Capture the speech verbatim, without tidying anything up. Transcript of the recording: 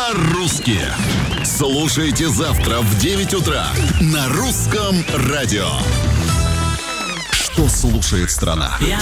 по-русски. Слушайте завтра в девять утра на Русском радио. Что слушает страна?